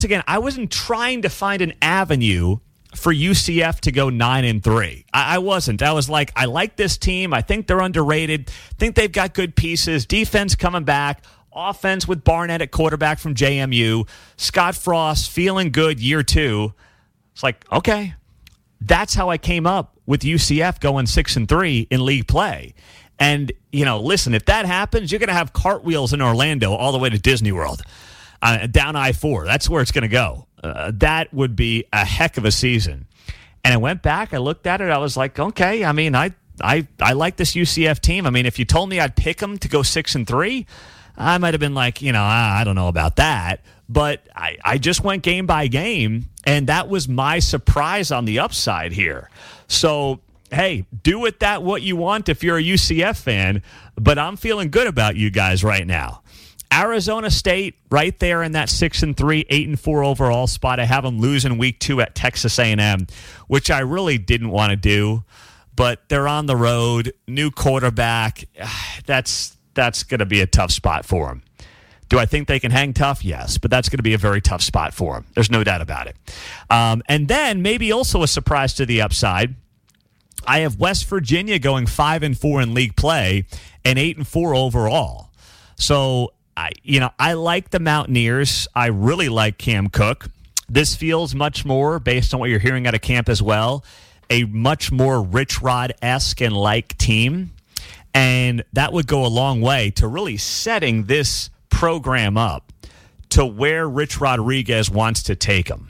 again, I wasn't trying to find an avenue for UCF to go 9-3. I wasn't. I was like, I like this team. I think they're underrated. Think they've got good pieces. Defense coming back. Offense with Barnett at quarterback from JMU. Scott Frost feeling good year 2. It's like, okay. That's how I came up with UCF going 6-3 in league play. And, listen, if that happens, you're going to have cartwheels in Orlando all the way to Disney World. Down I-4. That's where it's going to go. That would be a heck of a season. And I went back, I looked at it, I was like, okay, I mean, I like this UCF team. I mean, if you told me I'd pick them to go 6-3, I might have been like, I don't know about that. But I just went game by game, and that was my surprise on the upside here. So, hey, do with that what you want if you're a UCF fan, but I'm feeling good about you guys right now. Arizona State right there in that 6-3, 8-4 overall spot. I have them losing week 2 at Texas A&M, which I really didn't want to do, but they're on the road, new quarterback. That's going to be a tough spot for them. Do I think they can hang tough? Yes, but that's going to be a very tough spot for them. There's no doubt about it. And then maybe also a surprise to the upside, I have West Virginia going 5-4 in league play and 8-4 overall. So, I like the Mountaineers. I really like Cam Cook. This feels much more, based on what you're hearing out of camp as well, a much more Rich Rod-esque and like team. And that would go a long way to really setting this program up to where Rich Rodriguez wants to take them.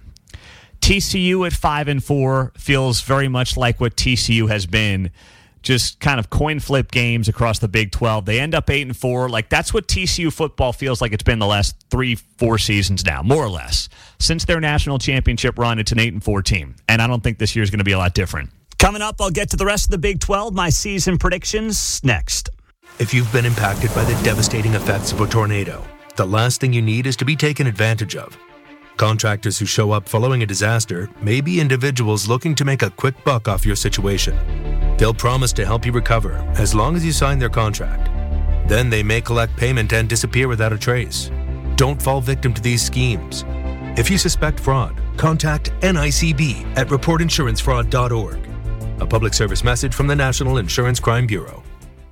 TCU at 5-4 feels very much like what TCU has been, just kind of coin flip games across the Big 12. They end up 8-4. Like, that's what TCU football feels like it's been the last 3-4 seasons now, more or less. Since their national championship run, it's an 8-4 team. And I don't think this year is going to be a lot different. Coming up, I'll get to the rest of the Big 12, my season predictions next. If you've been impacted by the devastating effects of a tornado, the last thing you need is to be taken advantage of. Contractors who show up following a disaster may be individuals looking to make a quick buck off your situation. They'll promise to help you recover as long as you sign their contract. Then they may collect payment and disappear without a trace. Don't fall victim to these schemes. If you suspect fraud, contact NICB at reportinsurancefraud.org. A public service message from the National Insurance Crime Bureau.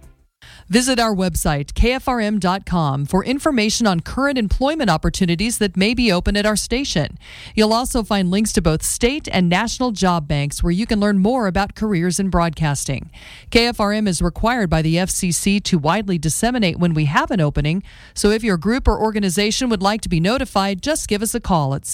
Visit our website, kfrm.com, for information on current employment opportunities that may be open at our station. You'll also find links to both state and national job banks where you can learn more about careers in broadcasting. KFRM is required by the FCC to widely disseminate when we have an opening, so if your group or organization would like to be notified, just give us a call at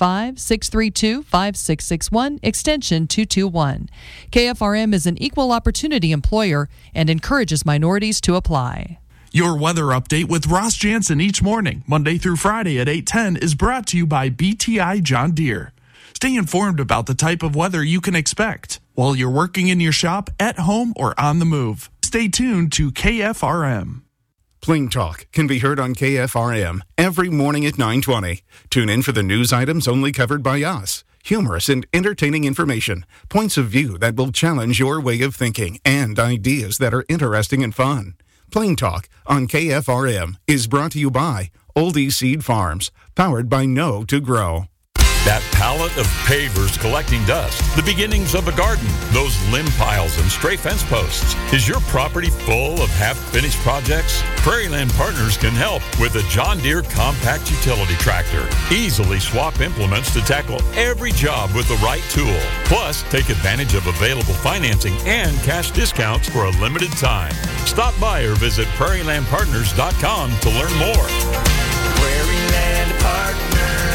785-632-5661, extension 221. KFRM is an equal opportunity employer and encourages minorities to apply. Your weather update with Ross Jansen each morning, Monday through Friday at 8:10, is brought to you by BTI John Deere. Stay informed about the type of weather you can expect while you're working in your shop, at home, or on the move. Stay tuned to KFRM. Plain Talk can be heard on KFRM every morning at 9:20. Tune in for the news items only covered by us. Humorous and entertaining information, points of view that will challenge your way of thinking, and ideas that are interesting and fun. Plain Talk on KFRM is brought to you by Oldie Seed Farms, powered by Know to Grow. That pallet of pavers collecting dust, the beginnings of a garden, those limb piles and stray fence posts. Is your property full of half-finished projects? Prairieland Partners can help with a John Deere compact utility tractor. Easily swap implements to tackle every job with the right tool. Plus, take advantage of available financing and cash discounts for a limited time. Stop by or visit prairielandpartners.com to learn more. Prairieland Partners.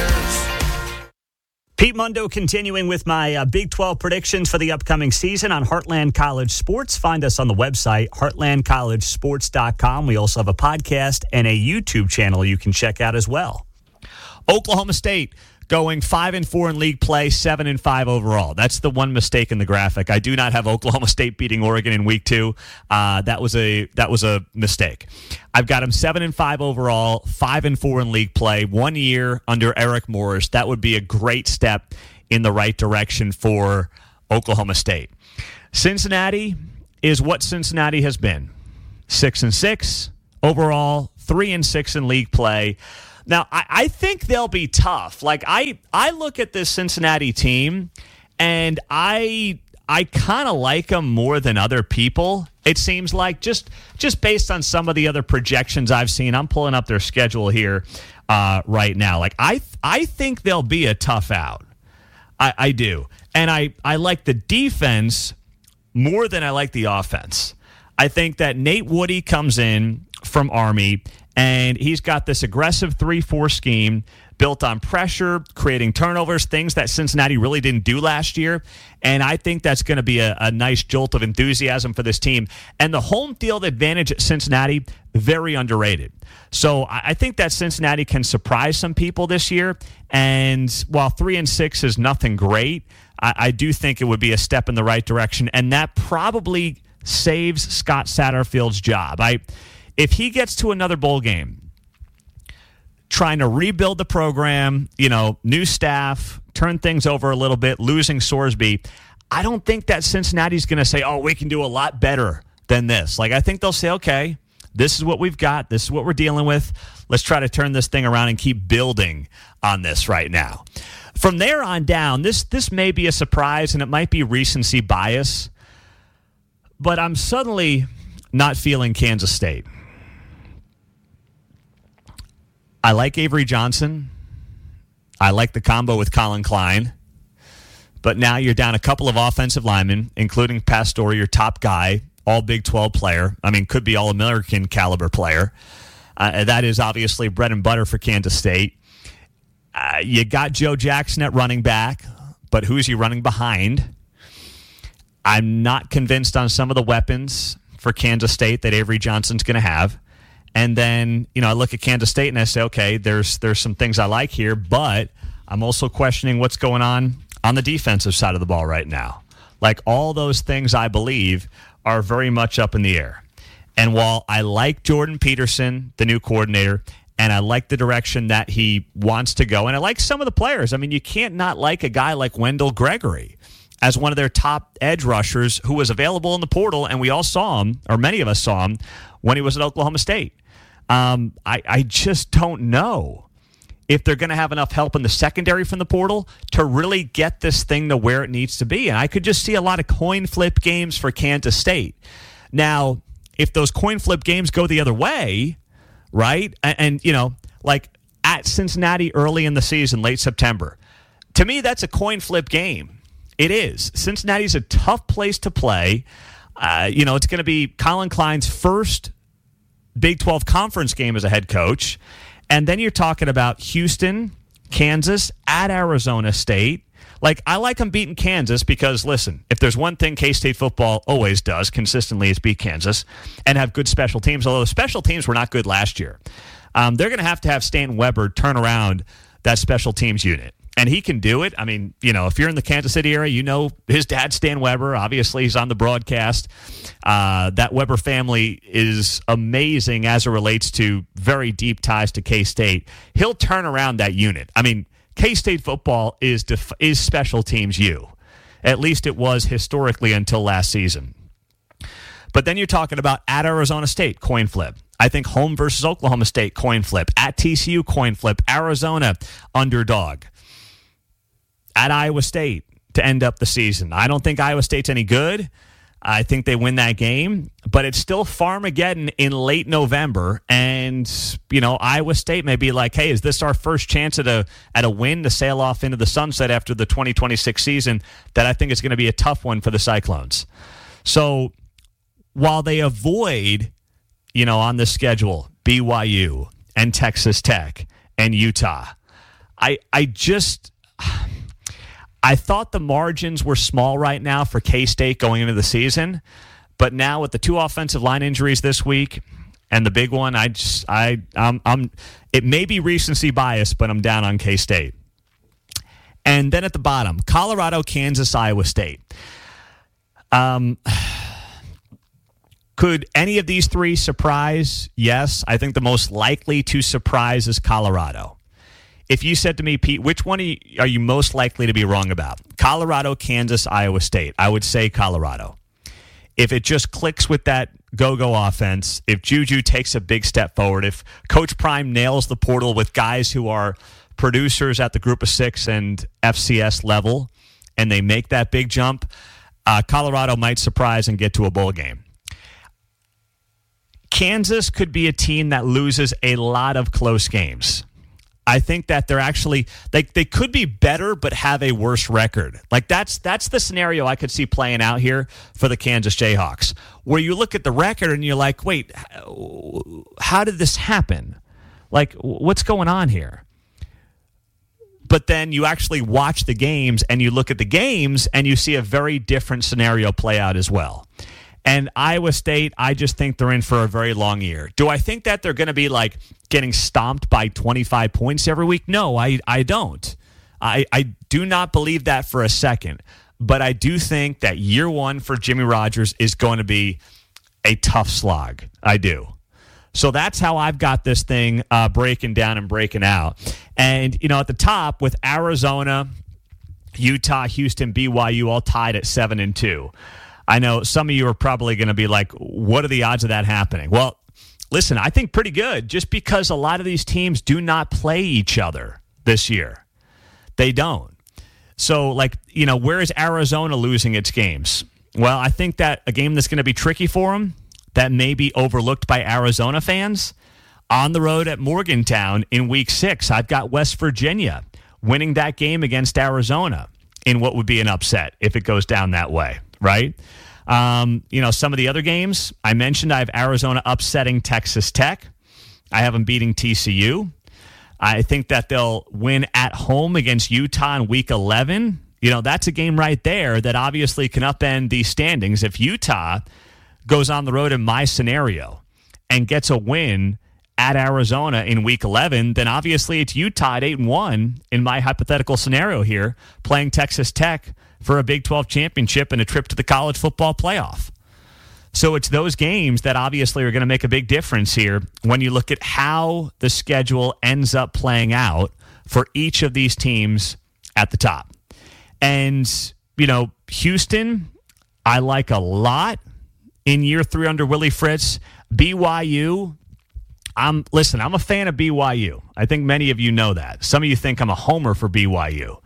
Pete Mundo continuing with my Big 12 predictions for the upcoming season on Heartland College Sports. Find us on the website, heartlandcollegesports.com. We also have a podcast and a YouTube channel you can check out as well. Oklahoma State going 5-4 in league play, 7-5 overall. That's the one mistake in the graphic. I do not have Oklahoma State beating Oregon in week 2. That was a mistake. I've got them 7-5 overall, 5-4 in league play. 1 year under Eric Morris. That would be a great step in the right direction for Oklahoma State. Cincinnati is what Cincinnati has been. 6-6 overall, 3-6 in league play. Now, I think they'll be tough. Like, I look at this Cincinnati team, and I kind of like them more than other people. It seems like just based on some of the other projections I've seen. I'm pulling up their schedule here right now. Like, I think they'll be a tough out. I do. And I like the defense more than I like the offense. I think that Nate Woody comes in from Army, and he's got this aggressive 3-4 scheme built on pressure, creating turnovers, things that Cincinnati really didn't do last year. And I think that's going to be a nice jolt of enthusiasm for this team. And the home field advantage at Cincinnati, very underrated. So I think that Cincinnati can surprise some people this year. And while 3-6 is nothing great, I do think it would be a step in the right direction. And that probably saves Scott Satterfield's job. If he gets to another bowl game, trying to rebuild the program, new staff, turn things over a little bit, losing Sorsby, I don't think that Cincinnati's going to say, oh, we can do a lot better than this. Like, I think they'll say, okay, this is what we've got. This is what we're dealing with. Let's try to turn this thing around and keep building on this right now. From there on down, this may be a surprise, and it might be recency bias, but I'm suddenly not feeling Kansas State. I like Avery Johnson. I like the combo with Colin Klein. But now you're down a couple of offensive linemen, including Pastore, your top guy, all Big 12 player. I mean, could be All-American caliber player. That is obviously bread and butter for Kansas State. You got Joe Jackson at running back, but who's he running behind? I'm not convinced on some of the weapons for Kansas State that Avery Johnson's going to have. And then, I look at Kansas State and I say, okay, there's some things I like here, but I'm also questioning what's going on the defensive side of the ball right now. Like, all those things, I believe, are very much up in the air. And while I like Jordan Peterson, the new coordinator, and I like the direction that he wants to go, and I like some of the players. I mean, you can't not like a guy like Wendell Gregory as one of their top edge rushers who was available in the portal, and we all saw him, or many of us saw him, when he was at Oklahoma State. I just don't know if they're going to have enough help in the secondary from the portal to really get this thing to where it needs to be. And I could just see a lot of coin flip games for Kansas State. Now, if those coin flip games go the other way, right, and like at Cincinnati early in the season, late September, to me, that's a coin flip game. It is. Cincinnati's a tough place to play. It's going to be Colin Klein's first Big 12 conference game as a head coach. And then you're talking about Houston, Kansas, at Arizona State. Like, I like them beating Kansas because, listen, if there's one thing K-State football always does consistently is beat Kansas and have good special teams, although the special teams were not good last year. They're going to have Stanton Weber turn around that special teams unit. And he can do it. I mean, if you're in the Kansas City area, his dad, Stan Weber. Obviously, he's on the broadcast. That Weber family is amazing as it relates to very deep ties to K-State. He'll turn around that unit. I mean, K-State football is special teams U. At least it was historically until last season. But then you're talking about at Arizona State, coin flip. I think home versus Oklahoma State, coin flip. At TCU, coin flip. Arizona, underdog. At Iowa State to end up the season. I don't think Iowa State's any good. I think they win that game, but it's still Farmageddon in late November, and Iowa State may be like, hey, is this our first chance at a win to sail off into the sunset after the 2026 season? That I think is going to be a tough one for the Cyclones. So while they avoid, on the schedule, BYU and Texas Tech and Utah, I thought the margins were small right now for K-State going into the season, but now with the 2 offensive line injuries this week and the big one, it may be recency bias, but I'm down on K-State. And then at the bottom, Colorado, Kansas, Iowa State. Could any of these 3 surprise? Yes. I think the most likely to surprise is Colorado. If you said to me, Pete, which one are you most likely to be wrong about? Colorado, Kansas, Iowa State. I would say Colorado. if it just clicks with that go-go offense, if Juju takes a big step forward, if Coach Prime nails the portal with guys who are producers at the Group of Six and FCS level, and they make that big jump, Colorado might surprise and get to a bowl game. Kansas could be a team that loses a lot of close games. I think that they're actually they could be better but have a worse record. Like that's the scenario I could see playing out here for the Kansas Jayhawks, where you look at the record and you're like, wait, how did this happen? Like, what's going on here? But then you actually watch the games and you look at the games and you see a very different scenario play out as well. And Iowa State, I just think they're in for a very long year. Do I think that they're going to be like getting stomped by 25 points every week? No, I don't. I do not believe that for a second. But I do think that year one for Jimmy Rogers is going to be a tough slog. I do. So that's how I've got this thing breaking down and breaking out. And, you know, at the top with Arizona, Utah, Houston, BYU all tied at 7-2. I know some of you are probably going to be like, what are the odds of that happening? Well, listen, I think pretty good, just because a lot of these teams do not play each other this year. They don't. So, like, you know, where is Arizona losing its games? Well, I think that a game that's going to be tricky for them, that may be overlooked by Arizona fans, on the road at Morgantown in Week 6. I've got West Virginia winning that game against Arizona in what would be an upset if it goes down that way. Right? You know, some of the other games I mentioned, I have Arizona upsetting Texas Tech. I have them beating TCU. I think that they'll win at home against Utah in Week 11. You know, that's a game right there that obviously can upend these standings. If Utah goes on the road in my scenario and gets a win at Arizona in Week 11, then obviously it's Utah at 8-1 in my hypothetical scenario here, playing Texas Tech for a Big 12 championship and a trip to the college football playoff. So it's those games that obviously are going to make a big difference here when you look at how the schedule ends up playing out for each of these teams at the top. And, you know, Houston, I like a lot in year 3 under Willie Fritz. BYU, I'm a fan of BYU. I think many of you know that. Some of you think I'm a homer for BYU.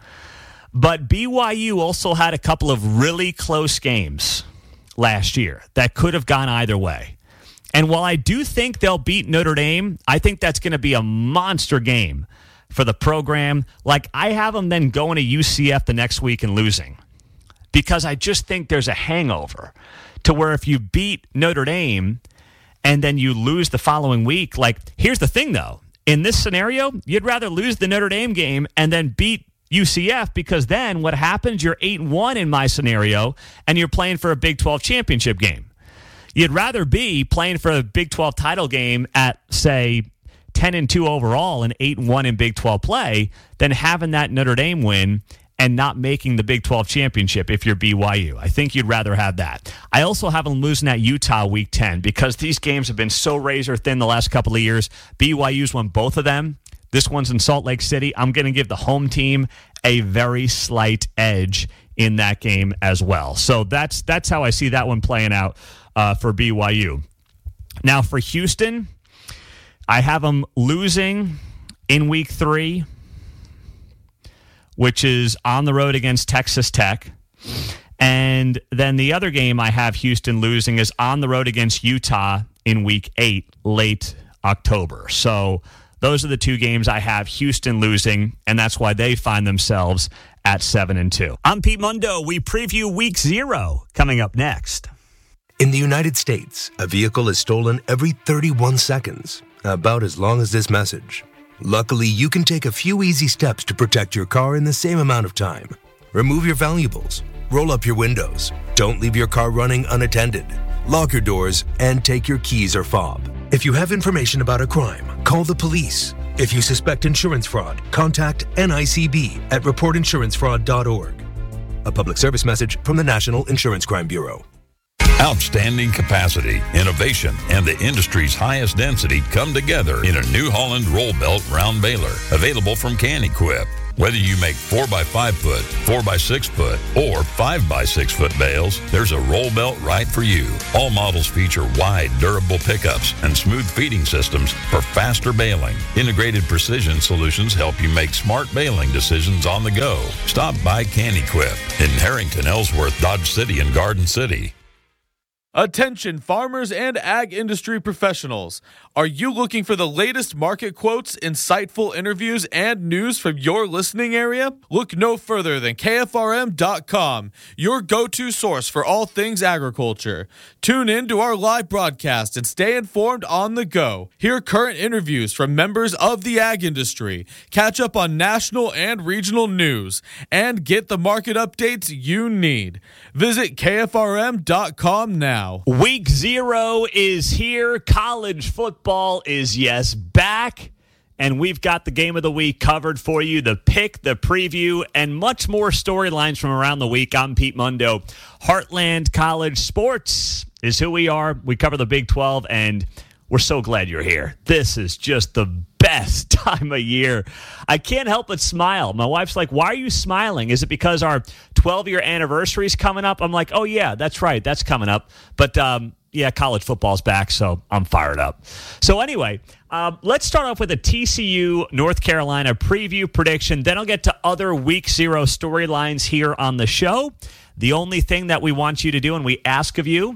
But BYU also had a couple of really close games last year that could have gone either way. And while I do think they'll beat Notre Dame, I think that's going to be a monster game for the program. Like, I have them then going to UCF the next week and losing, because I just think there's a hangover to where if you beat Notre Dame and then you lose the following week, like, here's the thing, though. In this scenario, you'd rather lose the Notre Dame game and then beat UCF, because then what happens, you're 8-1 in my scenario, and you're playing for a Big 12 championship game. You'd rather be playing for a Big 12 title game at, say, 10-2 overall and 8-1 in Big 12 play than having that Notre Dame win and not making the Big 12 championship if you're BYU. I think you'd rather have that. I also have them losing at Utah Week 10 because these games have been so razor thin the last couple of years. BYU's won both of them. This one's in Salt Lake City. I'm going to give the home team a very slight edge in that game as well. So that's how I see that one playing out for BYU. Now for Houston, I have them losing in Week 3, which is on the road against Texas Tech. And then the other game I have Houston losing is on the road against Utah in Week 8, late October. So those are the two games I have Houston losing, and that's why they find themselves at 7-2. I'm Pete Mundo. We preview Week 0 coming up next. In the United States, a vehicle is stolen every 31 seconds, about as long as this message. Luckily, you can take a few easy steps to protect your car in the same amount of time. Remove your valuables, roll up your windows, don't leave your car running unattended, lock your doors, and take your keys or fob. If you have information about a crime, call the police. If you suspect insurance fraud, contact NICB at reportinsurancefraud.org. A public service message from the National Insurance Crime Bureau. Outstanding capacity, innovation, and the industry's highest density come together in a New Holland roll belt round baler, available from Can Equip. Whether you make 4x5 foot, 4x6 foot, or 5x6 foot bales, there's a roll belt right for you. All models feature wide, durable pickups and smooth feeding systems for faster baling. Integrated Precision Solutions help you make smart baling decisions on the go. Stop by Can-Equip in Harrington, Ellsworth, Dodge City, and Garden City. Attention farmers and ag industry professionals. Are you looking for the latest market quotes, insightful interviews, and news from your listening area? Look no further than KFRM.com, your go-to source for all things agriculture. Tune in to our live broadcast and stay informed on the go. Hear current interviews from members of the ag industry, catch up on national and regional news, and get the market updates you need. Visit KFRM.com now. Week 0 is here. College football is, back. And we've got the game of the week covered for you, the pick, the preview, and much more storylines from around the week. I'm Pete Mundo. Heartland College Sports is who we are. We cover the Big 12, and we're so glad you're here. This is just the best time of year. I can't help but smile. My wife's like, why are you smiling? Is it because our 12-year anniversary is coming up? I'm like, oh, yeah, that's right. That's coming up. But, college football's back, so I'm fired up. So anyway, let's start off with a TCU North Carolina preview prediction. Then I'll get to other Week 0 storylines here on the show. The only thing that we want you to do and we ask of you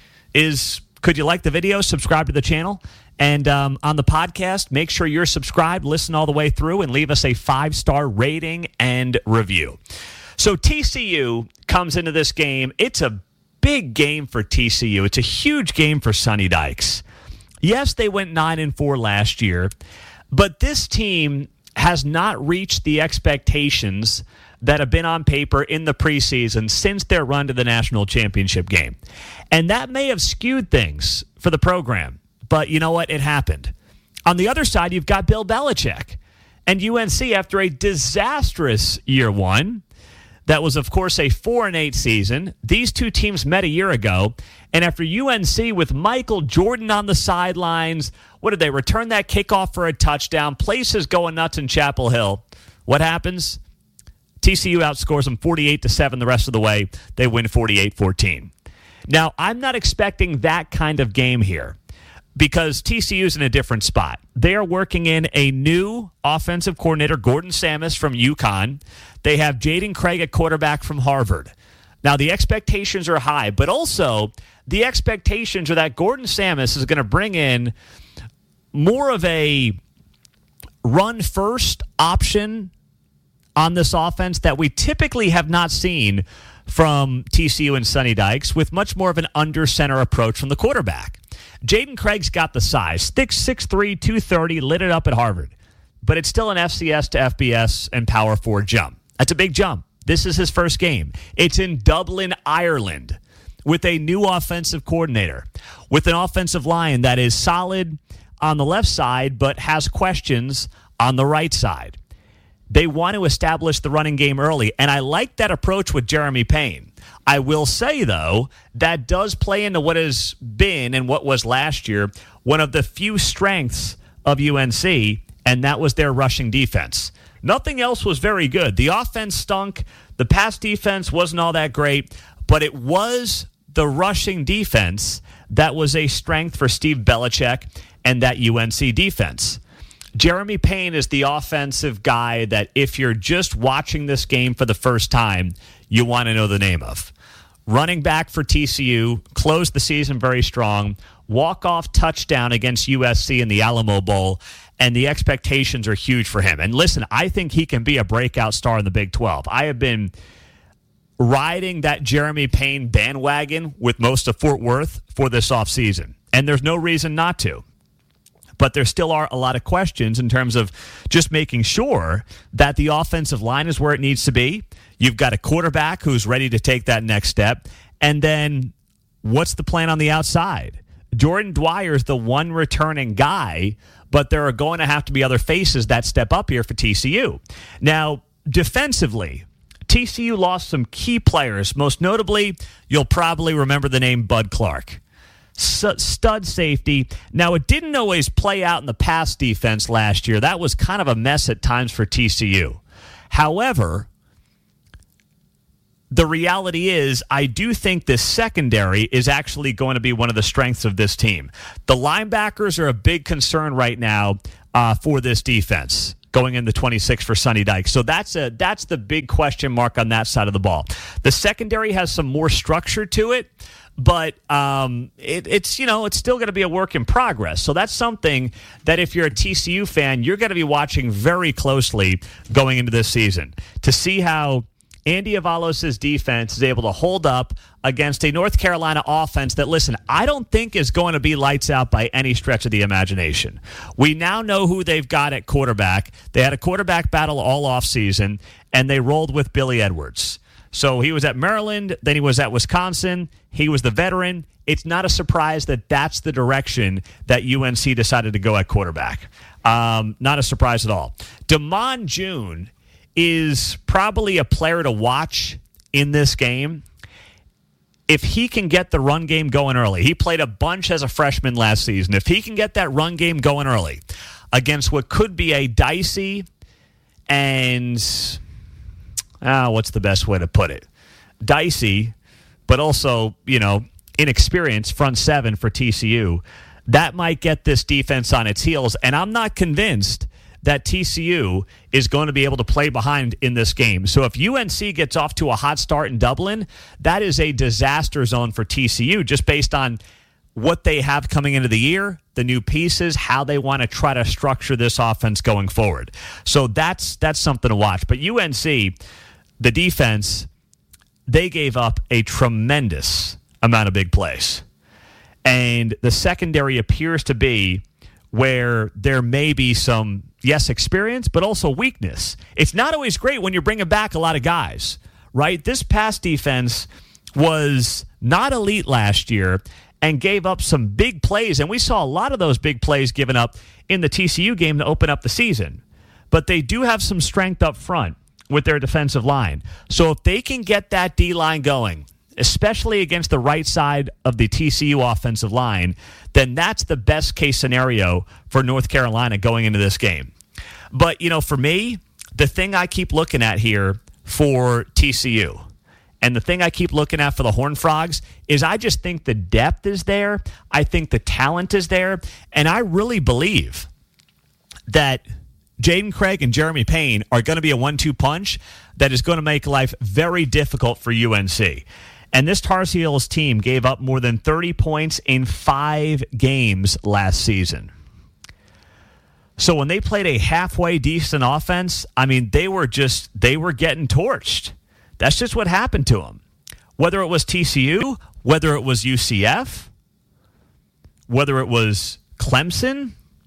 is, could you like the video, subscribe to the channel, and on the podcast, make sure you're subscribed, listen all the way through, and leave us a 5-star rating and review. So TCU comes into this game. It's a big game for TCU. It's a huge game for Sonny Dykes. Yes, they went 9-4 last year, but this team has not reached the expectations that have been on paper in the preseason since their run to the national championship game. And that may have skewed things for the program. But you know what? It happened. On the other side, you've got Bill Belichick and UNC after a disastrous year 1. That was, of course, a 4-8 season. These two teams met a year ago. And after UNC with Michael Jordan on the sidelines, what did they return that kickoff for a touchdown? Places going nuts in Chapel Hill. What happens? TCU outscores them 48-7 the rest of the way. They win 48-14. Now, I'm not expecting that kind of game here, because TCU's in a different spot. They are working in a new offensive coordinator, Gordon Samus from UConn. They have Jaden Craig at quarterback from Harvard. Now, the expectations are high, but also the expectations are that Gordon Samus is going to bring in more of a run-first option on this offense that we typically have not seen from TCU and Sonny Dykes, with much more of an under-center approach from the quarterback. Jaden Craig's got the size. 6'3", 230, lit it up at Harvard. But it's still an FCS to FBS and Power 4 jump. That's a big jump. This is his first game. It's in Dublin, Ireland, with a new offensive coordinator, with an offensive line that is solid on the left side but has questions on the right side. They want to establish the running game early, and I like that approach with Jeremy Payne. I will say, though, that does play into what has been and what was last year one of the few strengths of UNC, and that was their rushing defense. Nothing else was very good. The offense stunk. The pass defense wasn't all that great, but it was the rushing defense that was a strength for Steve Belichick and that UNC defense. Jeremy Payne is the offensive guy that if you're just watching this game for the first time, you want to know the name of. Running back for TCU, closed the season very strong, walk-off touchdown against USC in the Alamo Bowl, and the expectations are huge for him. And listen, I think he can be a breakout star in the Big 12. I have been riding that Jeremy Payne bandwagon with most of Fort Worth for this offseason, and there's no reason not to. But there still are a lot of questions in terms of just making sure that the offensive line is where it needs to be. You've got a quarterback who's ready to take that next step. And then what's the plan on the outside? Jordan Dwyer's the one returning guy, but there are going to have to be other faces that step up here for TCU. Now, defensively, TCU lost some key players. Most notably, you'll probably remember the name Bud Clark. Stud safety. Now, it didn't always play out in the pass defense last year. That was kind of a mess at times for TCU. However, the reality is I do think this secondary is actually going to be one of the strengths of this team. The linebackers are a big concern right now for this defense going into 26 for Sonny Dykes. So that's the big question mark on that side of the ball. The secondary has some more structure to it, but it's still going to be a work in progress. So that's something that if you're a TCU fan, you're going to be watching very closely going into this season to see how Andy Avalos' defense is able to hold up against a North Carolina offense that, listen, I don't think is going to be lights out by any stretch of the imagination. We now know who they've got at quarterback. They had a quarterback battle all offseason, and they rolled with Billy Edwards. So he was at Maryland, then he was at Wisconsin. He was the veteran. It's not a surprise that that's the direction that UNC decided to go at quarterback. Not a surprise at all. Damon June is probably a player to watch in this game if he can get the run game going early. He played a bunch as a freshman last season. If he can get that run game going early against what could be a dicey and, what's the best way to put it? Dicey, but also, inexperienced front seven for TCU, that might get this defense on its heels. And I'm not convinced that TCU is going to be able to play behind in this game. So if UNC gets off to a hot start in Dublin, that is a disaster zone for TCU just based on what they have coming into the year, the new pieces, how they want to try to structure this offense going forward. So that's something to watch. But UNC, the defense, they gave up a tremendous amount of big plays. And the secondary appears to be where there may be some, yes, experience, but also weakness. It's not always great when you're bringing back a lot of guys, right? This pass defense was not elite last year and gave up some big plays, and we saw a lot of those big plays given up in the TCU game to open up the season. But they do have some strength up front with their defensive line. So if they can get that D-line going, especially against the right side of the TCU offensive line, then that's the best case scenario for North Carolina going into this game. But, for me, the thing I keep looking at here for TCU and the thing I keep looking at for the Horned Frogs is I just think the depth is there. I think the talent is there. And I really believe that Jaden Craig and Jeremy Payne are going to be a 1-2 punch that is going to make life very difficult for UNC. And this Tar Heels team gave up more than 30 points in 5 games last season. So when they played a halfway decent offense, they were getting torched. That's just what happened to them. Whether it was TCU, whether it was UCF, whether it was Clemson,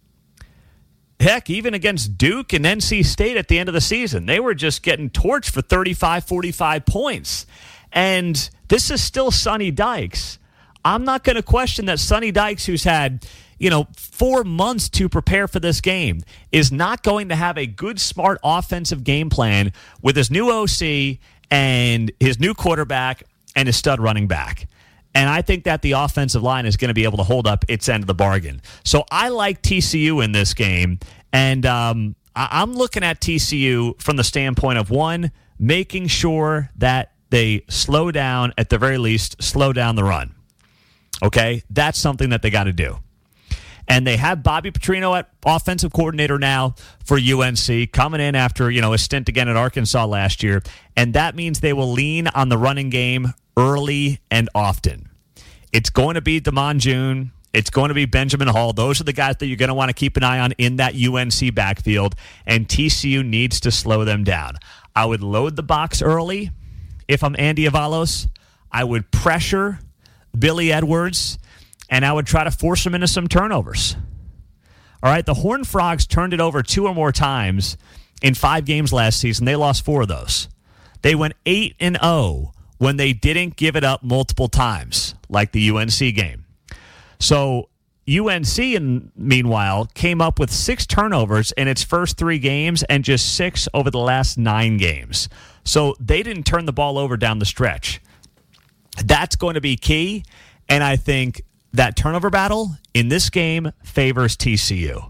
heck, even against Duke and NC State at the end of the season, they were just getting torched for 35, 45 points. And this is still Sonny Dykes. I'm not going to question that Sonny Dykes, who's had, 4 months to prepare for this game, is not going to have a good, smart offensive game plan with his new OC and his new quarterback and his stud running back. And I think that the offensive line is going to be able to hold up its end of the bargain. So I like TCU in this game. And I'm looking at TCU from the standpoint of, one, making sure that they slow down, at the very least, slow down the run. Okay? That's something that they got to do. And they have Bobby Petrino at offensive coordinator now for UNC, coming in after, a stint again at Arkansas last year. And that means they will lean on the running game early and often. It's going to be Damon June. It's going to be Benjamin Hall. Those are the guys that you're going to want to keep an eye on in that UNC backfield. And TCU needs to slow them down. I would load the box early. If I'm Andy Avalos, I would pressure Billy Edwards, and I would try to force him into some turnovers. All right, the Horned Frogs turned it over 2 or more times in 5 games last season. They lost 4 of those. They went 8-0 when they didn't give it up multiple times, like the UNC game. So UNC, meanwhile, came up with 6 turnovers in its first 3 games and just 6 over the last 9 games. So they didn't turn the ball over down the stretch. That's going to be key, and I think that turnover battle in this game favors TCU.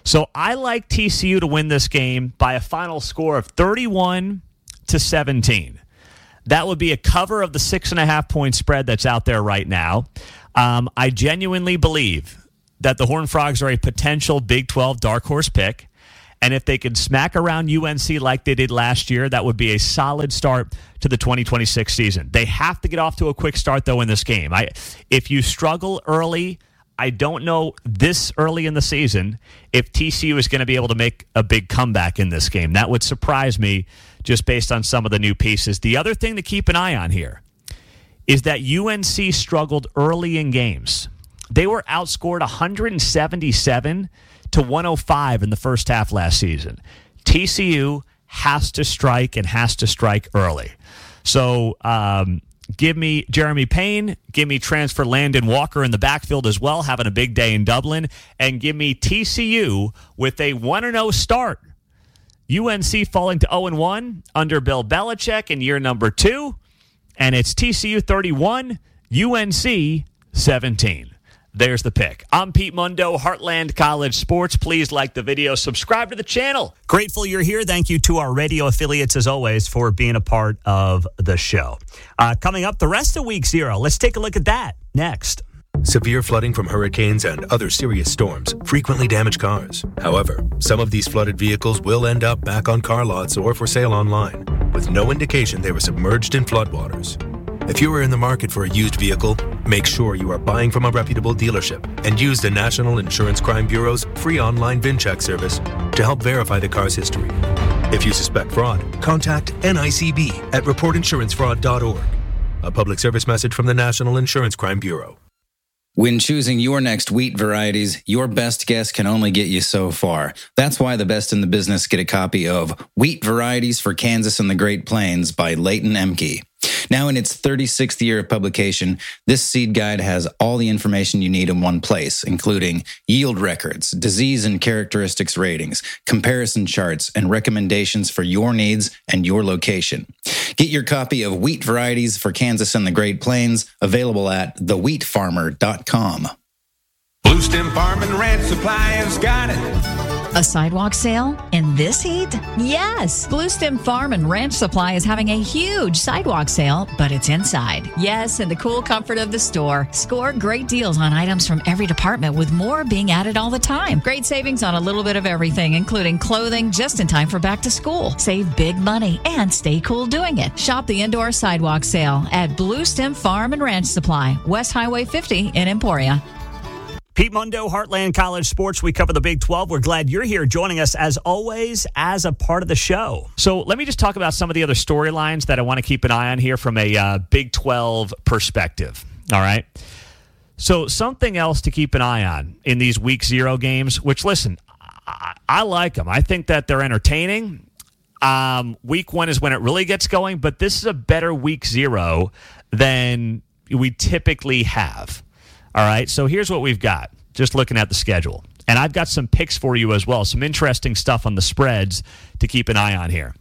So I like TCU to win this game by a final score of 31-17. That would be a cover of the 6.5-point spread that's out there right now. I genuinely believe that the Horned Frogs are a potential Big 12 dark horse pick. And if they could smack around UNC like they did last year, that would be a solid start to the 2026 season. They have to get off to a quick start, though, in this game. If you struggle early, I don't know this early in the season if TCU is going to be able to make a big comeback in this game. That would surprise me just based on some of the new pieces. The other thing to keep an eye on here is that UNC struggled early in games. They were outscored 177-105 in the first half last season. TCU has to strike and has to strike early. So give me Jeremy Payne, give me transfer Landon Walker in the backfield as well, having a big day in Dublin, and give me TCU with a 1-0 start. UNC falling to 0-1 under Bill Belichick in year number 2, and it's TCU 31, UNC 17. There's the pick. I'm Pete Mundo, Heartland College Sports. Please like the video, subscribe to the channel. Grateful you're here. Thank you to our radio affiliates, as always, for being a part of the show. Coming up, the rest of Week 0. Let's take a look at that next. Severe flooding from hurricanes and other serious storms frequently damage cars. However, some of these flooded vehicles will end up back on car lots or for sale online, with no indication they were submerged in floodwaters. If you are in the market for a used vehicle, make sure you are buying from a reputable dealership and use the National Insurance Crime Bureau's free online VIN check service to help verify the car's history. If you suspect fraud, contact NICB at reportinsurancefraud.org. A public service message from the National Insurance Crime Bureau. When choosing your next wheat varieties, your best guess can only get you so far. That's why the best in the business get a copy of Wheat Varieties for Kansas and the Great Plains by Leighton Emke. Now in its 36th year of publication, this seed guide has all the information you need in one place, including yield records, disease and characteristics ratings, comparison charts, and recommendations for your needs and your location. Get your copy of Wheat Varieties for Kansas and the Great Plains, available at thewheatfarmer.com. Blue Stem Farm and Ranch Supply has got it. A sidewalk sale in this heat? Yes! Blue Stem Farm and Ranch Supply is having a huge sidewalk sale, but it's inside. Yes, in the cool comfort of the store. Score great deals on items from every department, with more being added all the time. Great savings on a little bit of everything, including clothing, just in time for back to school. Save big money and stay cool doing it. Shop the indoor sidewalk sale at Blue Stem Farm and Ranch Supply, West Highway 50 in Emporia. Pete Mundo, Heartland College Sports. We cover the Big 12. We're glad you're here joining us, as always, as a part of the show. So let me just talk about some of the other storylines that I want to keep an eye on here from a Big 12 perspective. All right? So something else to keep an eye on in these Week 0 games, which, listen, I like them. I think that they're entertaining. Week 1 is when it really gets going, but this is a better Week 0 than we typically have. All right, so here's what we've got, just looking at the schedule. And I've got some picks for you as well, some interesting stuff on the spreads to keep an eye on here.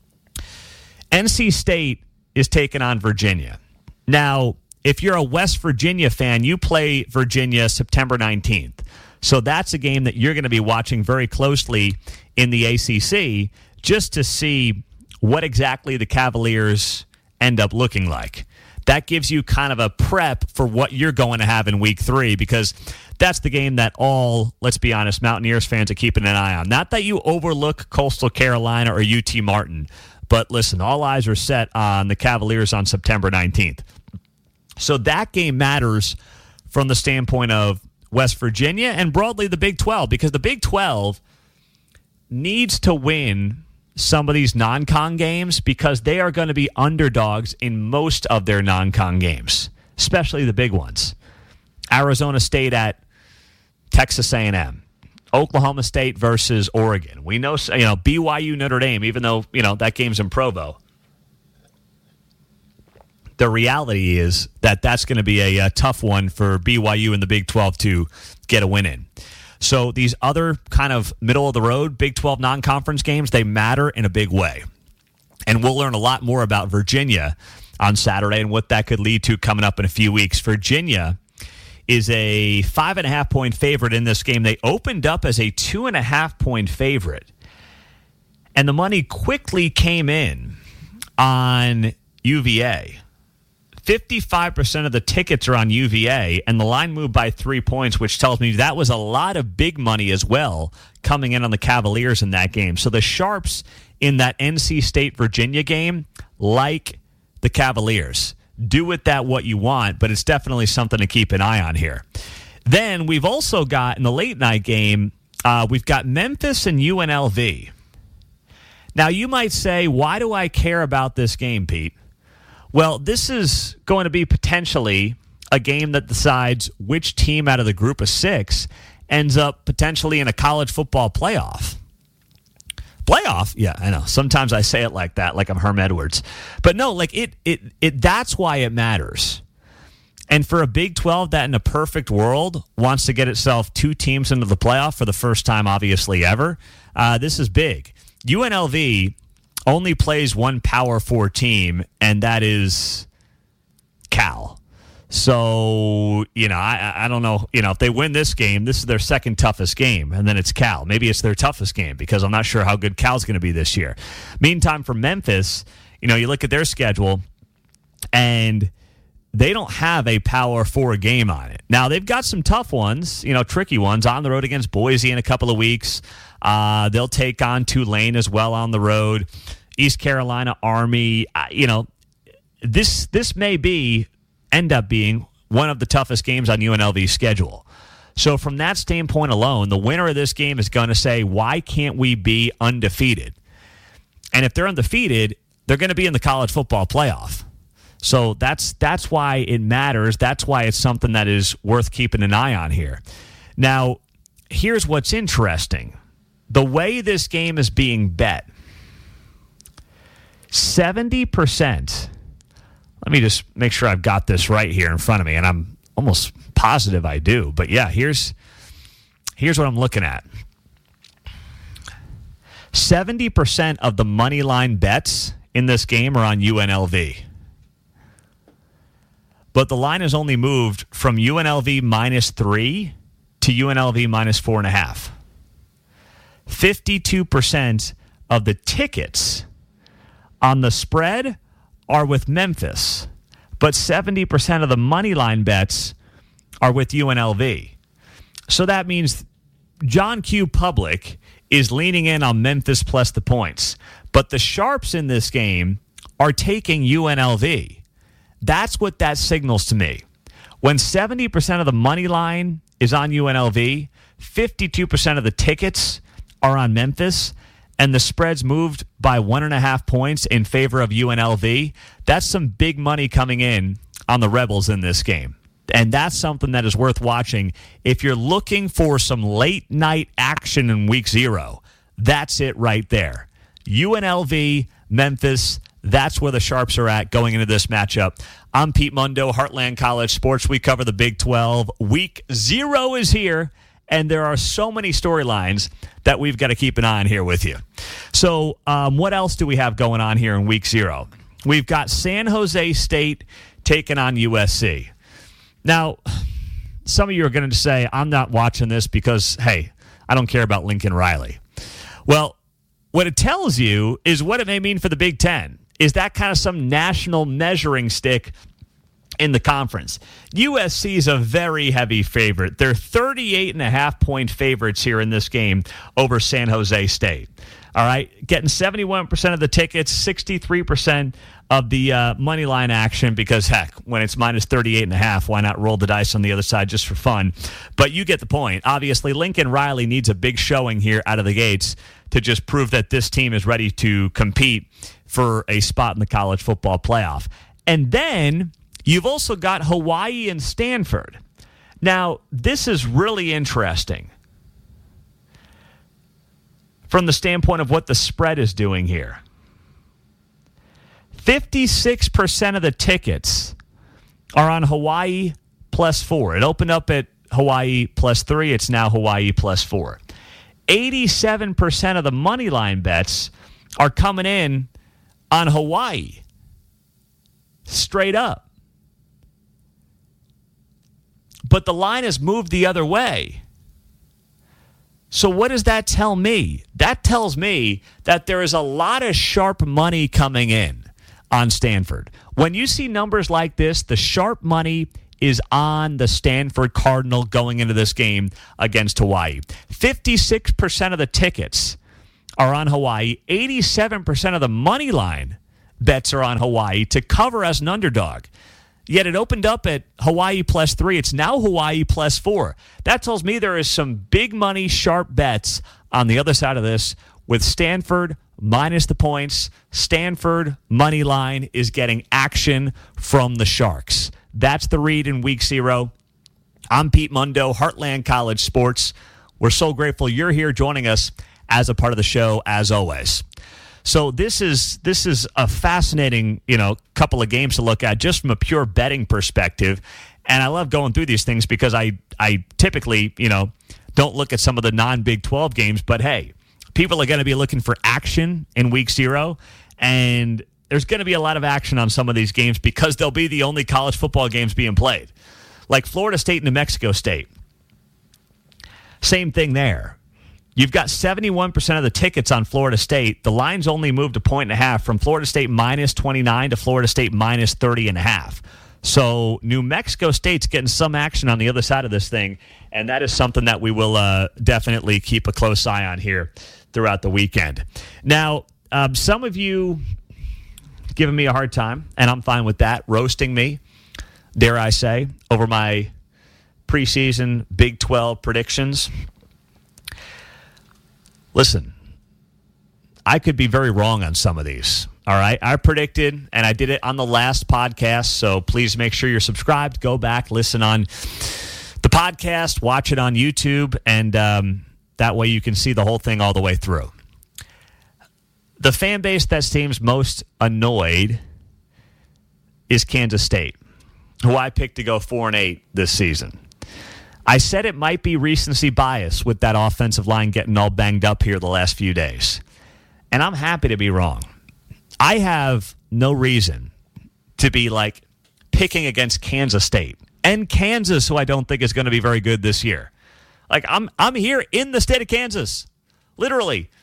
NC State is taking on Virginia. Now, if you're a West Virginia fan, you play Virginia September 19th. So that's a game that you're going to be watching very closely in the ACC just to see what exactly the Cavaliers end up looking like. That gives you kind of a prep for what you're going to have in Week 3, because that's the game that all, let's be honest, Mountaineers fans are keeping an eye on. Not that you overlook Coastal Carolina or UT Martin, but listen, all eyes are set on the Cavaliers on September 19th. So that game matters from the standpoint of West Virginia and broadly the Big 12, because the Big 12 needs to win some of these non-con games because they are going to be underdogs in most of their non-con games, especially the big ones. Arizona State at Texas A&M, Oklahoma State versus Oregon. We know, BYU Notre Dame, even though, that game's in Provo. The reality is that that's going to be a tough one for BYU in the Big 12 to get a win in. So these other kind of middle-of-the-road Big 12 non-conference games, they matter in a big way. And we'll learn a lot more about Virginia on Saturday and what that could lead to coming up in a few weeks. Virginia is a 5.5-point favorite in this game. They opened up as a 2.5-point favorite. And the money quickly came in on UVA. 55% of the tickets are on UVA, and the line moved by 3 points, which tells me that was a lot of big money as well coming in on the Cavaliers in that game. So the Sharps in that NC State-Virginia game, like the Cavaliers, do with that what you want, but it's definitely something to keep an eye on here. Then we've also got, in the late-night game, we've got Memphis and UNLV. Now, you might say, why do I care about this game, Pete? Well, this is going to be potentially a game that decides which team out of the group of 6 ends up potentially in a college football playoff. Playoff? Yeah, I know. Sometimes I say it like that, like I'm Herm Edwards. But no, like that's why it matters. And for a Big 12 that in a perfect world wants to get itself 2 teams into the playoff for the first time, obviously, ever, this is big. UNLV only plays one Power 4 team, and that is Cal. So, I don't know. If they win this game, this is their second toughest game, and then it's Cal. Maybe it's their toughest game because I'm not sure how good Cal's going to be this year. Meantime, for Memphis, you look at their schedule, and they don't have a Power 4 game on it. Now, they've got some tough ones, tricky ones on the road against Boise in a couple of weeks. They'll take on Tulane as well on the road. East Carolina, Army. This may end up being one of the toughest games on UNLV's schedule. So from that standpoint alone, the winner of this game is going to say, why can't we be undefeated? And if they're undefeated, they're going to be in the college football playoff. So that's why it matters. That's why it's something that is worth keeping an eye on here. Now, here's what's interesting. The way this game is being bet, 70%. Let me just make sure I've got this right here in front of me, and I'm almost positive I do. But yeah, here's what I'm looking at. 70% of the money line bets in this game are on UNLV. But the line has only moved from UNLV -3 to UNLV -4.5. 52% of the tickets on the spread are with Memphis, but 70% of the money line bets are with UNLV. So that means John Q. Public is leaning in on Memphis plus the points, but the Sharps in this game are taking UNLV. That's what that signals to me. When 70% of the money line is on UNLV, 52% of the tickets are on Memphis, and the spread's moved by 1.5 points in favor of UNLV, that's some big money coming in on the Rebels in this game. And that's something that is worth watching. If you're looking for some late-night action in Week 0, that's it right there. UNLV, Memphis, that's where the Sharps are at going into this matchup. I'm Pete Mundo, Heartland College Sports. We cover the Big 12. Week 0 is here, and there are so many storylines that we've got to keep an eye on here with you. So what else do we have going on here in Week 0? We've got San Jose State taking on USC. Now, some of you are going to say, I'm not watching this because, hey, I don't care about Lincoln Riley. Well, what it tells you is what it may mean for the Big Ten. Is that kind of some national measuring stick in the conference? USC is a very heavy favorite. They're 38.5-point favorites here in this game over San Jose State. All right, getting 71% of the tickets, 63% of the money line action because, heck, when it's minus 38.5, why not roll the dice on the other side just for fun? But you get the point. Obviously, Lincoln Riley needs a big showing here out of the gates to just prove that this team is ready to compete for a spot in the college football playoff. And then you've also got Hawaii and Stanford. Now, this is really interesting from the standpoint of what the spread is doing here. 56% of the tickets are on Hawaii +4. It opened up at Hawaii +3. It's now Hawaii +4. 87% of the money line bets are coming in on Hawaii. Straight up. but the line has moved the other way. So what does that tell me? That tells me that there is a lot of sharp money coming in on Stanford. When you see numbers like this, the sharp money is on the Stanford Cardinal going into this game against Hawaii. 56% of the tickets are on Hawaii. 87% of the money line bets are on Hawaii to cover as an underdog. Yet it opened up at Hawaii +3. It's now Hawaii +4. That tells me there is some big money, sharp bets on the other side of this with Stanford minus the points. Stanford money line is getting action from the Sharks. That's the read in Week 0. I'm Pete Mundo, Heartland College Sports. We're so grateful you're here joining us as a part of the show, as always. So this is a fascinating, couple of games to look at just from a pure betting perspective. And I love going through these things because I typically, don't look at some of the non-Big 12 games. But, hey, people are going to be looking for action in Week 0. And there's going to be a lot of action on some of these games because they'll be the only college football games being played. Like Florida State and New Mexico State. Same thing there. You've got 71% of the tickets on Florida State. The line's only moved 1.5 points from Florida State -29 to Florida State -30.5. So New Mexico State's getting some action on the other side of this thing, and that is something that we will definitely keep a close eye on here throughout the weekend. Now, some of you giving me a hard time, and I'm fine with that, roasting me, dare I say, over my preseason Big 12 predictions. Listen, I could be very wrong on some of these, all right? I predicted, and I did it on the last podcast, so please make sure you're subscribed. Go back, listen on the podcast, watch it on YouTube, and that way you can see the whole thing all the way through. The fan base that seems most annoyed is Kansas State, who I picked to go 4-8 this season. I said it might be recency bias with that offensive line getting all banged up here the last few days. And I'm happy to be wrong. I have no reason to be picking against Kansas State. And Kansas, who I don't think is going to be very good this year. I'm here in the state of Kansas. Literally.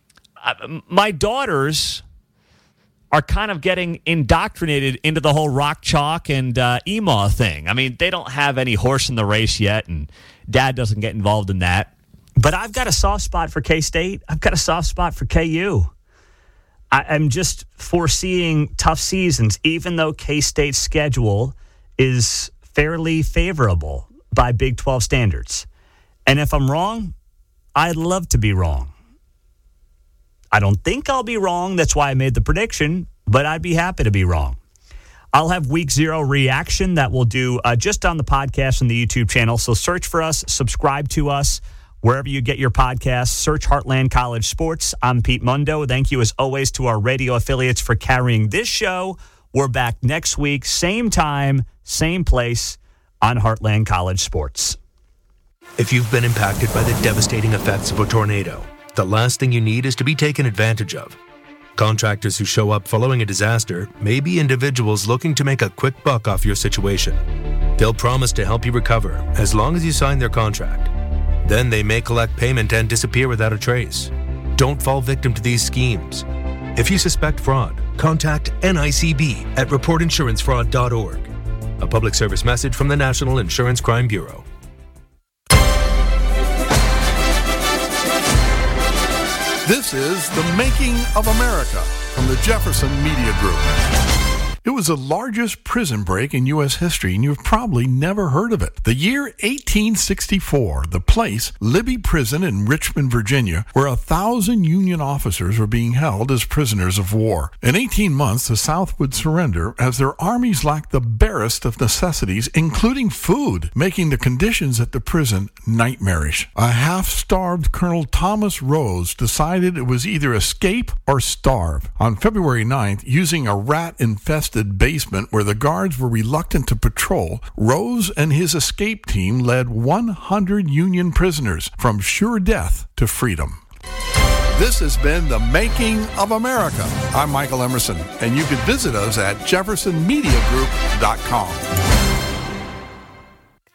My daughters are kind of getting indoctrinated into the whole rock chalk and emaw thing. I mean, they don't have any horse in the race yet, and Dad doesn't get involved in that. But I've got a soft spot for K-State. I've got a soft spot for KU. I'm just foreseeing tough seasons, even though K-State's schedule is fairly favorable by Big 12 standards. And if I'm wrong, I'd love to be wrong. I don't think I'll be wrong. That's why I made the prediction, but I'd be happy to be wrong. I'll have Week 0 reaction that we'll do just on the podcast and the YouTube channel. So search for us, subscribe to us wherever you get your podcasts. Search Heartland College Sports. I'm Pete Mundo. Thank you, as always, to our radio affiliates for carrying this show. We're back next week, same time, same place on Heartland College Sports. If you've been impacted by the devastating effects of a tornado, the last thing you need is to be taken advantage of. Contractors who show up following a disaster may be individuals looking to make a quick buck off your situation. They'll promise to help you recover as long as you sign their contract. Then they may collect payment and disappear without a trace. Don't fall victim to these schemes. If you suspect fraud, contact NICB at reportinsurancefraud.org. A public service message from the National Insurance Crime Bureau. This is The Making of America from the Jefferson Media Group. It was the largest prison break in U.S. history, and you've probably never heard of it. The year 1864, the place, Libby Prison in Richmond, Virginia, where 1,000 Union officers were being held as prisoners of war. In 18 months, the South would surrender as their armies lacked the barest of necessities, including food, making the conditions at the prison nightmarish. A half-starved Colonel Thomas Rose decided it was either escape or starve. On February 9th, using a rat-infested basement where the guards were reluctant to patrol, Rose and his escape team led 100 Union prisoners from sure death to freedom. This has been The Making of America. I'm Michael Emerson, and you can visit us at jeffersonmediagroup.com.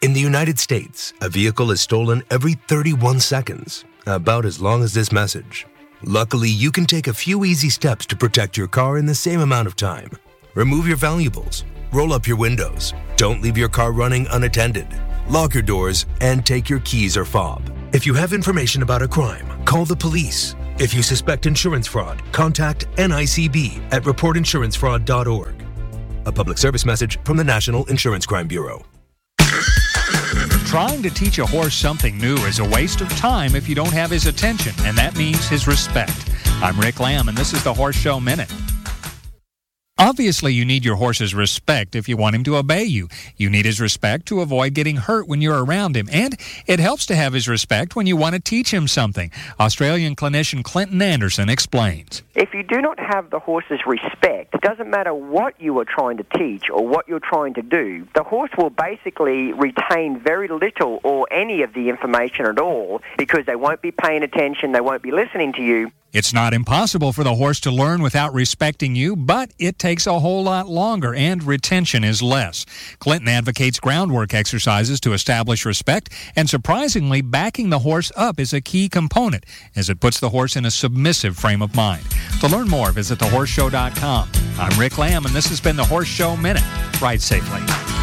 In the United States, a vehicle is stolen every 31 seconds, about as long as this message. Luckily, you can take a few easy steps to protect your car in the same amount of time. Remove your valuables, roll up your windows, don't leave your car running unattended, lock your doors, and take your keys or fob. If you have information about a crime, call the police. If you suspect insurance fraud, contact NICB at reportinsurancefraud.org. A public service message from the National Insurance Crime Bureau. Trying to teach a horse something new is a waste of time if you don't have his attention, and that means his respect. I'm Rick Lamb, and this is the Horse Show Minute. Obviously, you need your horse's respect if you want him to obey you. You need his respect to avoid getting hurt when you're around him. And it helps to have his respect when you want to teach him something. Australian clinician Clinton Anderson explains. If you do not have the horse's respect, it doesn't matter what you are trying to teach or what you're trying to do, the horse will basically retain very little or any of the information at all because they won't be paying attention, they won't be listening to you. It's not impossible for the horse to learn without respecting you, but it takes a whole lot longer and retention is less. Clinton advocates groundwork exercises to establish respect, and surprisingly, backing the horse up is a key component as it puts the horse in a submissive frame of mind. To learn more, visit thehorseshow.com. I'm Rick Lamb, and this has been the Horse Show Minute. Ride safely.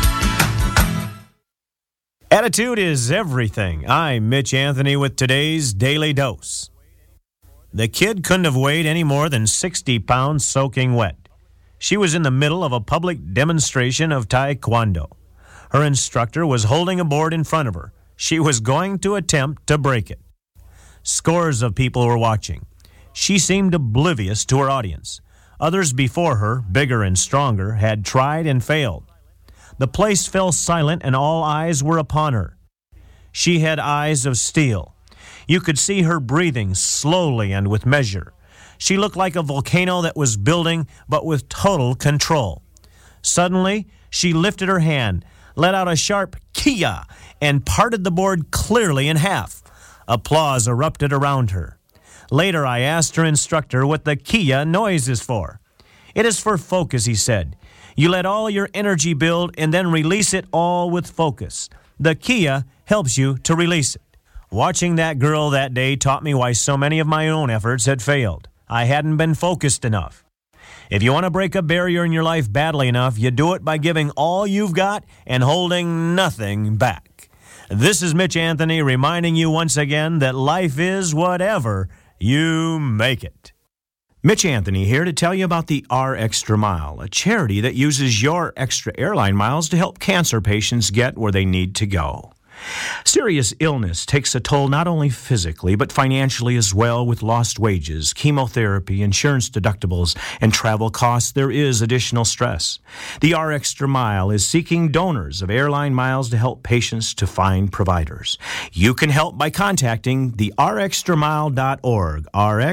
Attitude is everything. I'm Mitch Anthony with today's Daily Dose. The kid couldn't have weighed any more than 60 pounds soaking wet. She was in the middle of a public demonstration of Taekwondo. Her instructor was holding a board in front of her. She was going to attempt to break it. Scores of people were watching. She seemed oblivious to her audience. Others before her, bigger and stronger, had tried and failed. The place fell silent and all eyes were upon her. She had eyes of steel. You could see her breathing slowly and with measure. She looked like a volcano that was building, but with total control. Suddenly, she lifted her hand, let out a sharp kia, and parted the board clearly in half. Applause erupted around her. Later, I asked her instructor what the kia noise is for. It is for focus, he said. You let all your energy build and then release it all with focus. The kia helps you to release it. Watching that girl that day taught me why so many of my own efforts had failed. I hadn't been focused enough. If you want to break a barrier in your life badly enough, you do it by giving all you've got and holding nothing back. This is Mitch Anthony reminding you once again that life is whatever you make it. Mitch Anthony here to tell you about the R Extra Mile, a charity that uses your extra airline miles to help cancer patients get where they need to go. Serious illness takes a toll not only physically, but financially as well with lost wages, chemotherapy, insurance deductibles, and travel costs. There is additional stress. The R Extra Mile is seeking donors of airline miles to help patients to find providers. You can help by contacting the rxtramile.org,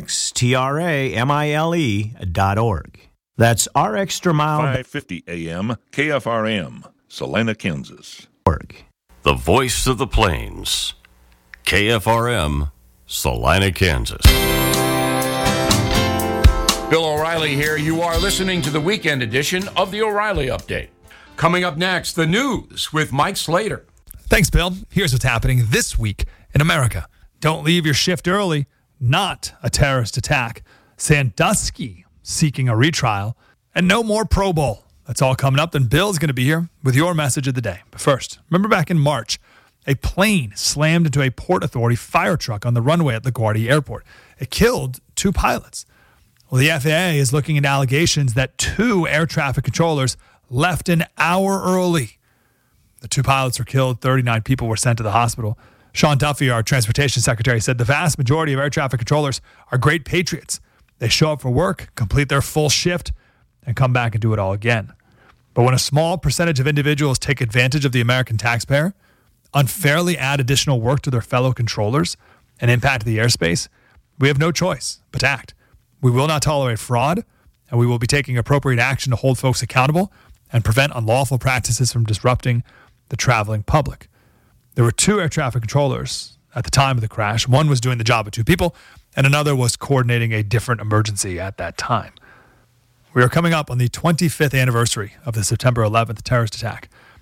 rxtramile.org. That's rxtramile. 550 AM, KFRM, Salina, Kansas. The voice of the plains, KFRM, Salina, Kansas. Bill O'Reilly here. You are listening to the weekend edition of the O'Reilly Update. Coming up next, the news with Mike Slater. Thanks, Bill. Here's what's happening this week in America. Don't leave your shift early. Not a terrorist attack. Sandusky seeking a retrial. And no more Pro Bowl. That's all coming up. Then Bill's going to be here with your message of the day. But first, remember back in March, a plane slammed into a Port Authority fire truck on the runway at LaGuardia Airport. It killed 2 pilots. Well, the FAA is looking into allegations that 2 air traffic controllers left an hour early. The 2 pilots were killed. 39 people were sent to the hospital. Sean Duffy, our transportation secretary, said the vast majority of air traffic controllers are great patriots. They show up for work, complete their full shift, and come back and do it all again. But when a small percentage of individuals take advantage of the American taxpayer, unfairly add additional work to their fellow controllers, and impact the airspace, we have no choice but to act. We will not tolerate fraud, and we will be taking appropriate action to hold folks accountable and prevent unlawful practices from disrupting the traveling public. There were 2 air traffic controllers at the time of the crash. One was doing the job of 2 people, and another was coordinating a different emergency at that time. We are coming up on the 25th anniversary of the September 11th terrorist attack.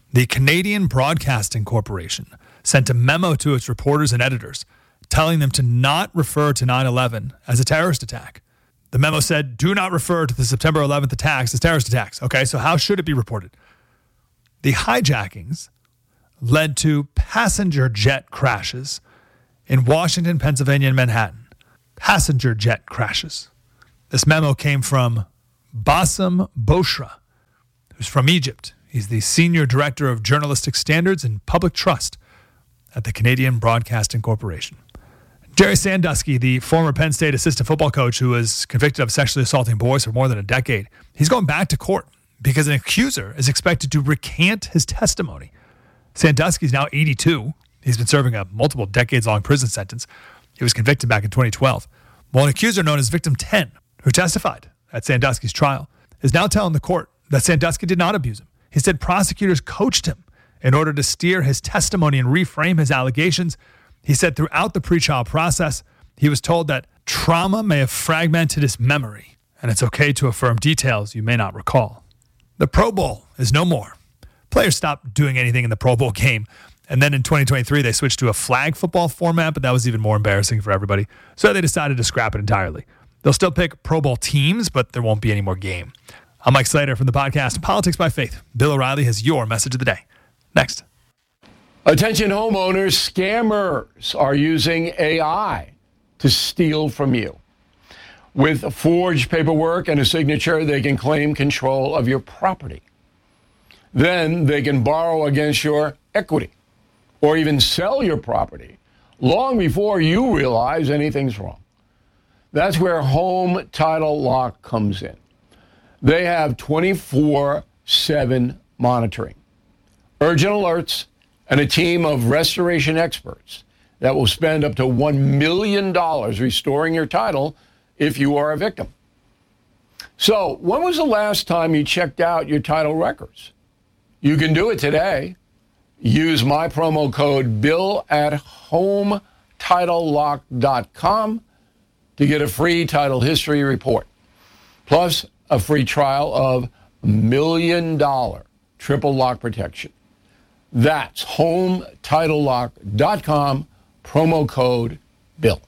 The Canadian Broadcasting Corporation sent a memo to its reporters and editors telling them to not refer to 9/11 as a terrorist attack. The memo said, do not refer to the September 11th attacks as terrorist attacks. Okay, so how should it be reported? The hijackings led to passenger jet crashes in Washington, Pennsylvania, and Manhattan. Passenger jet crashes. This memo came from Bassem Boshra, who's from Egypt. He's the Senior Director of Journalistic Standards and Public Trust at the Canadian Broadcasting Corporation. Jerry Sandusky, the former Penn State assistant football coach who was convicted of sexually assaulting boys for more than a decade, he's going back to court because an accuser is expected to recant his testimony. Sandusky's now 82. He's been serving a multiple decades-long prison sentence. He was convicted back in 2012. Well, an accuser known as Victim 10, who testified at Sandusky's trial, is now telling the court that Sandusky did not abuse him. He said prosecutors coached him in order to steer his testimony and reframe his allegations. He said throughout the pretrial process, he was told that trauma may have fragmented his memory, and it's okay to affirm details you may not recall. The Pro Bowl is no more. Players stopped doing anything in the Pro Bowl game, and then in 2023, they switched to a flag football format, but that was even more embarrassing for everybody, so they decided to scrap it entirely. They'll still pick Pro Bowl teams, but there won't be any more game. I'm Mike Slater from the podcast Politics by Faith. Bill O'Reilly has your message of the day. Next. Attention homeowners, scammers are using AI to steal from you. With forged paperwork and a signature, they can claim control of your property. Then they can borrow against your equity or even sell your property long before you realize anything's wrong. That's where Home Title Lock comes in. They have 24/7 monitoring, urgent alerts, and a team of restoration experts that will spend up to $1 million restoring your title if you are a victim. So, when was the last time you checked out your title records? You can do it today. Use my promo code BILL at HomeTitleLock.com to get a free title history report, plus a free trial of $1 million triple lock protection. That's HomeTitleLock.com, promo code BILL.